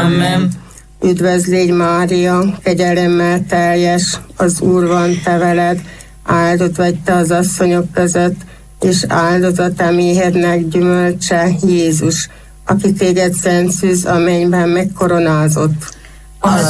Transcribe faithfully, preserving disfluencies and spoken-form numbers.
Amen. Üdvözl légy, Mária, kegyelemmel teljes, az Úr van te veled, áldott vagy te az asszonyok között, és áldott a te méhednek gyümölcse, Jézus, aki téged szent szűz a mennyben megkoronázott. Az